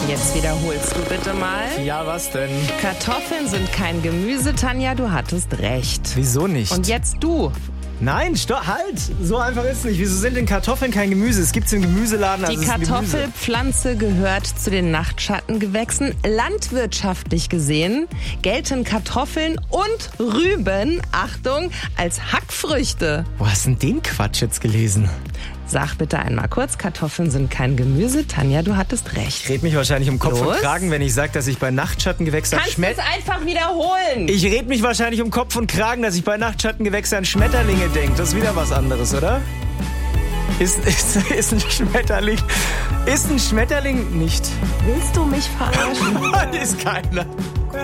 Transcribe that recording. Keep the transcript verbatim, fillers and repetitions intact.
Jetzt wiederholst du bitte mal. Ja, was denn? Kartoffeln sind kein Gemüse, Tanja, du hattest recht. Wieso nicht? Und jetzt du. Nein, stopp, halt! So einfach ist es nicht. Wieso sind denn Kartoffeln kein Gemüse? Es gibt es im Gemüseladen. Also Die Kartoffelpflanze gehört zu den Nachtschattengewächsen. Landwirtschaftlich gesehen gelten Kartoffeln und Rüben, Achtung, als Hackfrüchte. Wo hast du denn den Quatsch jetzt gelesen? Sag bitte einmal kurz, Kartoffeln sind kein Gemüse. Tanja, du hattest recht. Ich red mich wahrscheinlich um Kopf Los. und Kragen, wenn ich sage, dass ich bei Nachtschattengewächsen Kannst du es einfach wiederholen? Ich red mich wahrscheinlich um Kopf und Kragen, dass ich bei Nachtschattengewächse an Schmetterlinge denke. Das ist wieder was anderes, oder? Ist, ist, ist ein Schmetterling... Ist ein Schmetterling nicht? Willst du mich verarschen? Ist keiner.